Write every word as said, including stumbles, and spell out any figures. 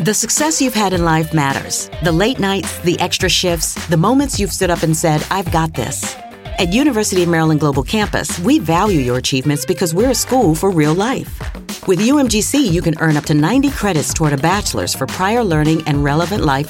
The success you've had in life matters. The late nights, the extra shifts, the moments you've stood up and said, I've got this. At University of Maryland Global Campus, we value your achievements because we're a school for real life. With U M G C, you can earn up to ninety credits toward a bachelor's for prior learning and relevant life